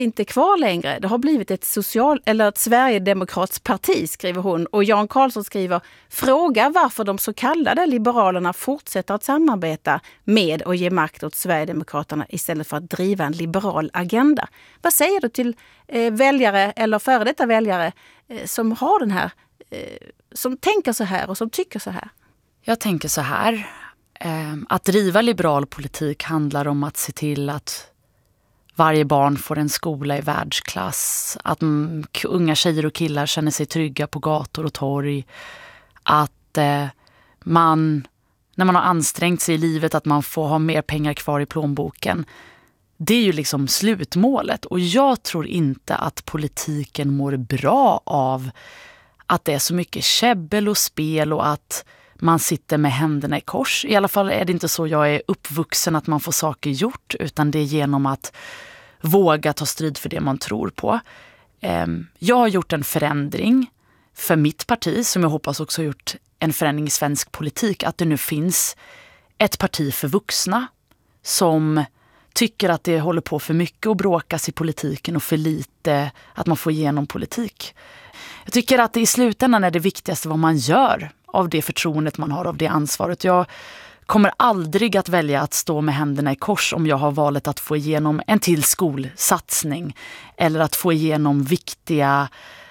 inte kvar längre. Det har blivit ett Sverigedemokratsparti, skriver hon. Och Jan Karlsson skriver, fråga varför de så kallade liberalerna fortsätter att samarbeta med och ge makt åt Sverigedemokraterna istället för att driva en liberal agenda. Vad säger du till väljare eller före detta väljare som har den här, som tänker så här och som tycker så här? Jag tänker så här. Att driva liberal politik handlar om att se till att varje barn får en skola i världsklass. Att unga tjejer och killar känner sig trygga på gator och torg. Att man, när man har ansträngt sig i livet, att man får ha mer pengar kvar i plånboken. Det är ju liksom slutmålet. Och jag tror inte att politiken mår bra av att det är så mycket käbbel och spel och att man sitter med händerna i kors. I alla fall är det inte så jag är uppvuxen, att man får saker gjort, utan det är genom att våga ta strid för det man tror på. Jag har gjort en förändring för mitt parti, som jag hoppas också har gjort en förändring i svensk politik, att det nu finns ett parti för vuxna som tycker att det håller på för mycket och bråkas i politiken och för lite att man får igenom politik. Jag tycker att det i slutändan är det viktigaste vad man gör av det förtroendet man har, av det ansvaret. Jag kommer aldrig att välja att stå med händerna i kors om jag har valet att få igenom en till skolsatsning eller att få igenom viktiga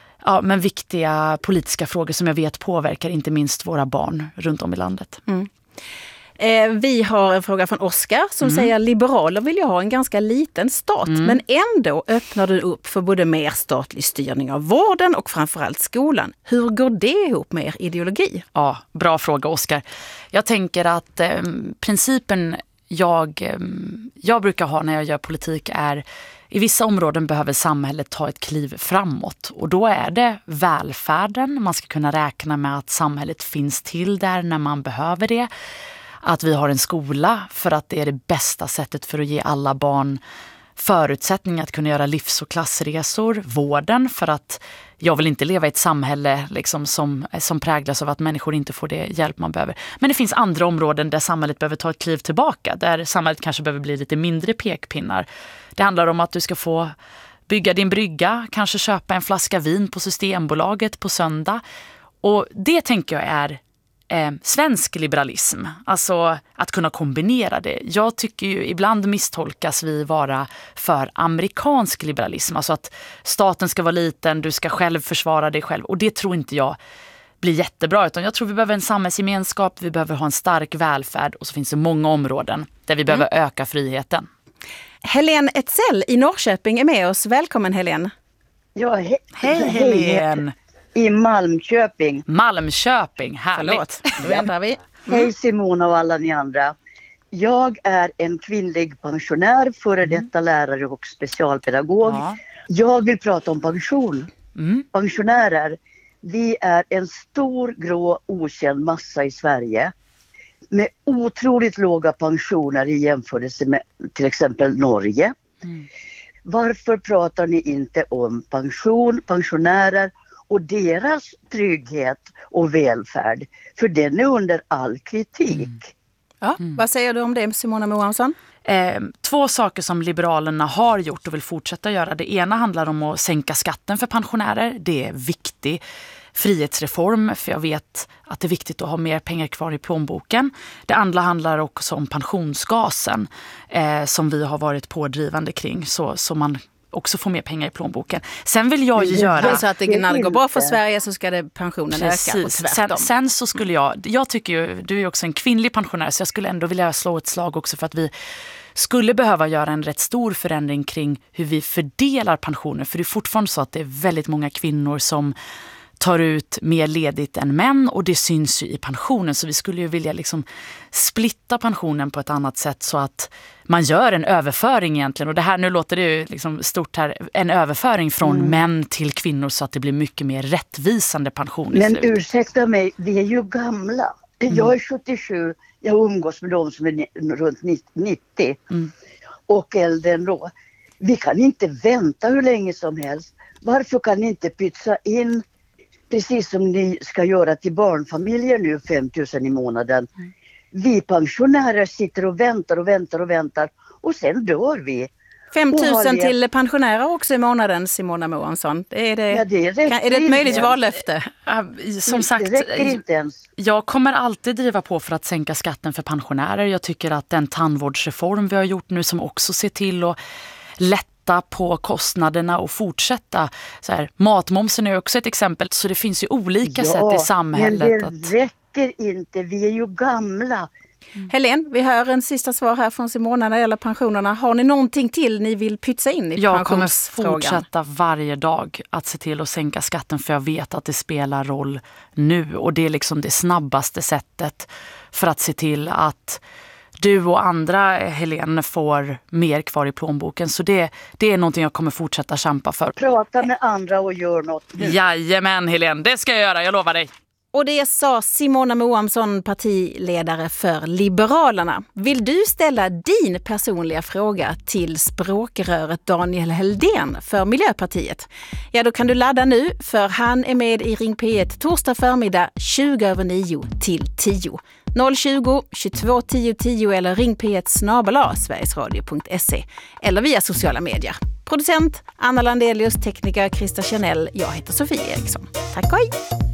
politiska frågor som jag vet påverkar inte minst våra barn runt om i landet. Mm. Vi har en fråga från Oskar som säger, liberaler vill ju ha en ganska liten stat, men ändå öppnar du upp för både mer statlig styrning av vården och framförallt skolan. Hur går det ihop med er ideologi? Ja, bra fråga Oskar. Jag tänker att principen jag brukar ha när jag gör politik är, i vissa områden behöver samhället ta ett kliv framåt, och då är det välfärden. Man ska kunna räkna med att samhället finns till där när man behöver det. Att vi har en skola för att det är det bästa sättet för att ge alla barn förutsättningar att kunna göra livs- och klassresor. Vården, för att jag vill inte leva i ett samhälle liksom som präglas av att människor inte får det hjälp man behöver. Men det finns andra områden där samhället behöver ta ett kliv tillbaka. Där samhället kanske behöver bli lite mindre pekpinnar. Det handlar om att du ska få bygga din brygga, kanske köpa en flaska vin på Systembolaget på söndag. Och det tänker jag är svensk liberalism, alltså att kunna kombinera det. Jag tycker ju ibland misstolkas vi vara för amerikansk liberalism, alltså att staten ska vara liten, du ska själv försvara dig själv, och det tror inte jag blir jättebra, utan jag tror vi behöver en samhällsgemenskap, vi behöver ha en stark välfärd, och så finns det många områden där vi behöver öka friheten. Helene Etzell i Norrköping är med oss. Välkommen Helene. Ja, Hej Helene. I Malmköping. Malmköping, härligt. Förlåt, då ändrar vi. Hej Simona och alla ni andra. Jag är en kvinnlig pensionär, före detta lärare och specialpedagog. Ja. Jag vill prata om pension. Pensionärer, vi är en stor grå okänd massa i Sverige med otroligt låga pensioner i jämförelse med till exempel Norge. Varför pratar ni inte om pensionärer och deras trygghet och välfärd? För den är under all kritik. Ja, vad säger du om det, Simona Mohansson? 2 saker som Liberalerna har gjort och vill fortsätta göra. Det ena handlar om att sänka skatten för pensionärer. Det är viktig frihetsreform, för jag vet att det är viktigt att ha mer pengar kvar i plånboken. Det andra handlar också om pensionsgasen som vi har varit pådrivande kring, så man också får mer pengar i plånboken. Sen vill jag ju göra... Så att när det går bra för Sverige så ska det pensionen öka och tvärtom. Sen så skulle jag tycker ju, du är ju också en kvinnlig pensionär, så jag skulle ändå vilja slå ett slag också för att vi skulle behöva göra en rätt stor förändring kring hur vi fördelar pensioner. För det är fortfarande så att det är väldigt många kvinnor som tar ut mer ledigt än män, och det syns ju i pensionen. Så vi skulle ju vilja liksom splitta pensionen på ett annat sätt så att man gör en överföring egentligen. Och det här, nu låter det ju liksom stort här, en överföring från män till kvinnor så att det blir mycket mer rättvisande pension. Men ursäkta mig, vi är ju gamla. Jag är 77, jag umgås med dem som är runt 90 och äldre än då. Vi kan inte vänta hur länge som helst. Varför kan ni inte pytsa in, precis som ni ska göra till barnfamiljer nu, 5 000 i månaden. Vi pensionärer sitter och väntar och sen dör vi. 5 000 till pensionärer också i månaden, Simona Moamsson. Är det ett möjligt vallöfte? Som sagt, det räcker inte ens. Jag kommer alltid driva på för att sänka skatten för pensionärer. Jag tycker att den tandvårdsreform vi har gjort nu som också ser till att lätta på kostnaderna och fortsätta. Så här, matmomsen är också ett exempel. Så det finns ju olika sätt i samhället. Men det räcker inte. Vi är ju gamla. Helene, vi hör en sista svar här från Simona när det gäller pensionerna. Har ni någonting till ni vill pytsa in i jag pensionsfrågan? Jag kommer fortsätta varje dag att se till att sänka skatten, för jag vet att det spelar roll nu. Och det är liksom det snabbaste sättet för att se till att du och andra, Helene, får mer kvar i plånboken. Så det är någonting jag kommer fortsätta kämpa för. Prata med andra och gör något nu. Jajamän, Helene, det ska jag göra, jag lovar dig. Och det sa Simona Moamsson, partiledare för Liberalerna. Vill du ställa din personliga fråga till språkröret Daniel Heldén för Miljöpartiet? Ja, då kan du ladda nu, för han är med i Ring P1 torsdag förmiddag 20:09 till 10. 020 22 10 10 eller ring P1 @sverigesradio.se eller via sociala medier. Producent Anna Landelius, tekniker Krista Chanel. Jag heter Sofie Eriksson. Tack och hej!